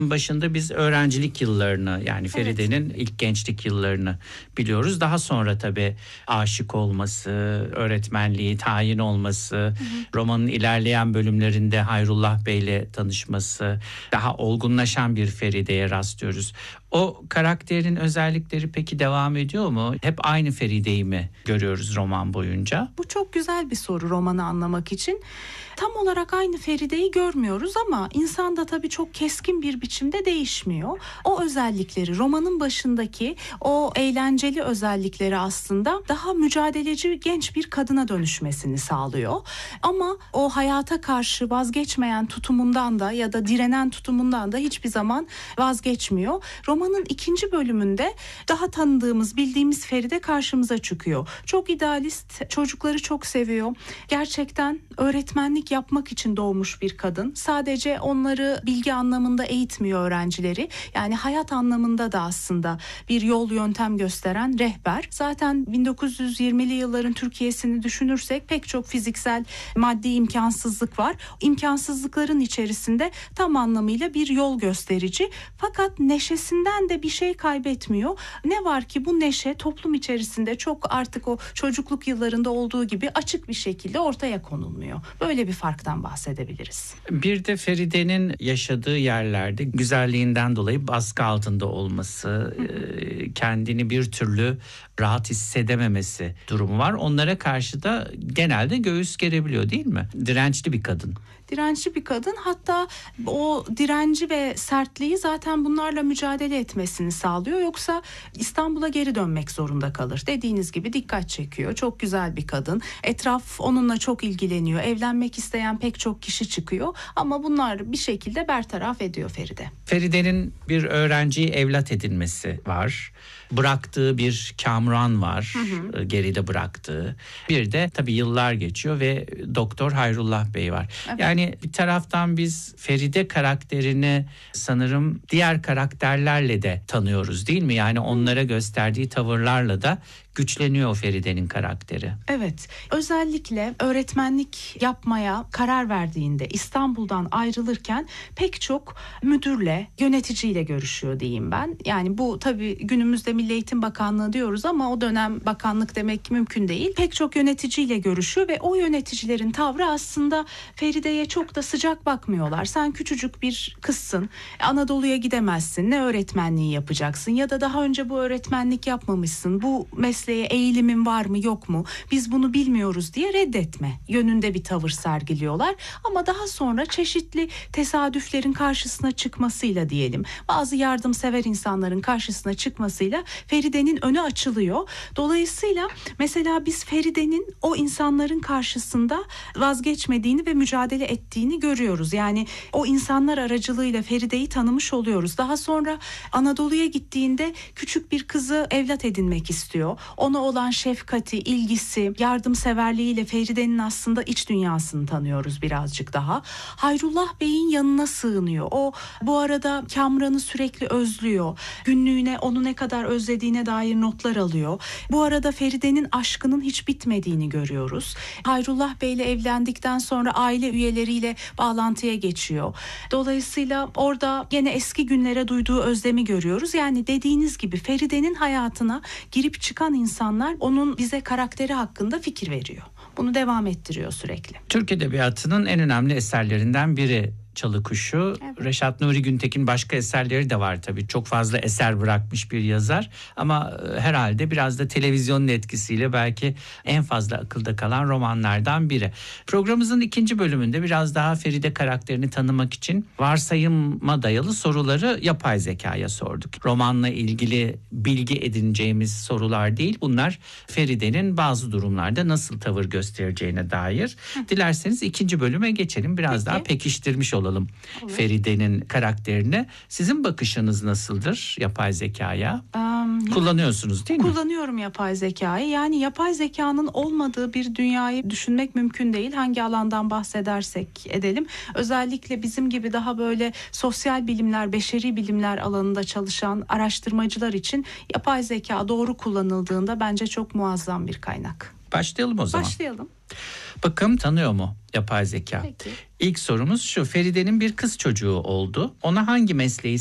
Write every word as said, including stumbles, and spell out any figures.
başında biz öğrencilik yıllarını, yani Feride'nin Evet. ilk gençlik yıllarını biliyoruz. Daha sonra tabii aşık olması, öğretmenliği, tayin olması, Hı hı. romanın ilerleyen bölümlerinde Hayrullah Bey'le tanışması, daha olgunlaşan bir Feride'ye rastlıyoruz. O karakterin özellikleri peki devam ediyor mu? Hep aynı Feride'yi mi görüyoruz roman boyunca? Bu çok güzel bir soru romanı anlamak için. Tam olarak aynı Feride'yi görmüyoruz ama insan da tabii çok keskin bir biçimde değişmiyor. O özellikleri, romanın başındaki o eğlenceli özellikleri aslında daha mücadeleci genç bir kadına dönüşmesini sağlıyor. Ama o hayata karşı vazgeçmeyen tutumundan da ya da direnen tutumundan da hiçbir zaman vazgeçmiyor. Romanın ikinci bölümünde daha tanıdığımız, bildiğimiz Feride karşımıza çıkıyor. Çok idealist, çocukları çok seviyor. Gerçekten öğretmenlik yapmak için doğmuş bir kadın. Sadece onları bilgi anlamında eğitmiyor öğrencileri. Yani hayat anlamında da aslında bir yol yöntem gösteren rehber. Zaten bin dokuz yüz yirmili yılların Türkiye'sini düşünürsek pek çok fiziksel, maddi imkansızlık var. İmkansızlıkların içerisinde tam anlamıyla bir yol gösterici. Fakat neşesinden de bir şey kaybetmiyor. Ne var ki bu neşe toplum içerisinde çok artık o çocukluk yıllarında olduğu gibi açık bir şekilde ortaya konulmuyor. Böyle bir farktan bahsedebiliriz. Bir de Feride'nin yaşadığı yerlerde güzelliğinden dolayı baskı altında olması, kendini bir türlü rahat hissedememesi durumu var. Onlara karşı da genelde göğüs gerebiliyor, değil mi? Dirençli bir kadın. Dirençli bir kadın, hatta o direnci ve sertliği zaten bunlarla mücadele etmesini sağlıyor. Yoksa İstanbul'a geri dönmek zorunda kalır. Dediğiniz gibi dikkat çekiyor. Çok güzel bir kadın. Etraf onunla çok ilgileniyor. Evlenmek isteyen pek çok kişi çıkıyor. Ama bunlar bir şekilde bertaraf ediyor Feride. Feride'nin bir öğrenciyi evlat edinmesi var. Bıraktığı bir Kamran var, hı hı. geride bıraktığı. Bir de tabii yıllar geçiyor ve Doktor Hayrullah Bey var. Evet. Yani bir taraftan biz Feride karakterini sanırım diğer karakterlerle de tanıyoruz, değil mi? Yani onlara gösterdiği tavırlarla da güçleniyor Feride'nin karakteri. Evet, özellikle öğretmenlik yapmaya karar verdiğinde İstanbul'dan ayrılırken pek çok müdürle, yöneticiyle görüşüyor diyeyim ben. Yani bu tabii günümüzde Milli Eğitim Bakanlığı diyoruz ama o dönem bakanlık demek mümkün değil. Pek çok yöneticiyle görüşüyor ve o yöneticilerin tavrı aslında Feride'ye çok da sıcak bakmıyorlar. Sen küçücük bir kızsın, Anadolu'ya gidemezsin, ne öğretmenliği yapacaksın ya da daha önce bu öğretmenlik yapmamışsın, bu mesleğe eğilimin var mı yok mu, biz bunu bilmiyoruz diye reddetme yönünde bir tavır sergiliyorlar. Ama daha sonra çeşitli tesadüflerin karşısına çıkmasıyla diyelim, bazı yardımsever insanların karşısına çıkmasıyla Feride'nin önü açılıyor. Dolayısıyla mesela biz Feride'nin o insanların karşısında vazgeçmediğini ve mücadele ettiğini görüyoruz. Yani o insanlar aracılığıyla Feride'yi tanımış oluyoruz. Daha sonra Anadolu'ya gittiğinde küçük bir kızı evlat edinmek istiyor. Ona olan şefkati, ilgisi, yardımseverliğiyle Feride'nin aslında iç dünyasını tanıyoruz birazcık daha. Hayrullah Bey'in yanına sığınıyor. O bu arada Kamran'ı sürekli özlüyor. Günlüğüne onu ne kadar özlediğine dair notlar alıyor. Bu arada Feride'nin aşkının hiç bitmediğini görüyoruz. Hayrullah Bey'le evlendikten sonra aile üyeleriyle bağlantıya geçiyor. Dolayısıyla orada yine eski günlere duyduğu özlemi görüyoruz. Yani dediğiniz gibi Feride'nin hayatına girip çıkan insanlar onun bize karakteri hakkında fikir veriyor. Bunu devam ettiriyor sürekli. Türk Edebiyatı'nın en önemli eserlerinden biri Çalı Kuşu. Evet. Reşat Nuri Güntekin başka eserleri de var tabii. Çok fazla eser bırakmış bir yazar ama herhalde biraz da televizyonun etkisiyle belki en fazla akılda kalan romanlardan biri. Programımızın ikinci bölümünde biraz daha Feride karakterini tanımak için varsayıma dayalı soruları yapay zekaya sorduk. Romanla ilgili bilgi edineceğimiz sorular değil. Bunlar Feride'nin bazı durumlarda nasıl tavır göstereceğine dair. Hı. Dilerseniz ikinci bölüme geçelim. Biraz Peki. daha pekiştirmiş olalım. Olur. Feride'nin karakterini. Sizin bakışınız nasıldır yapay zekaya? Um, Kullanıyorsunuz değil mi? Kullanıyorum yapay zekayı. Yani yapay zekanın olmadığı bir dünyayı düşünmek mümkün değil. Hangi alandan bahsedersek edelim. Özellikle bizim gibi daha böyle sosyal bilimler, beşeri bilimler alanında çalışan araştırmacılar için yapay zeka doğru kullanıldığında bence çok muazzam bir kaynak. Başlayalım o zaman. Başlayalım. Bakalım tanıyor mu yapay zeka? Peki. İlk sorumuz şu: Feride'nin bir kız çocuğu oldu. Ona hangi mesleği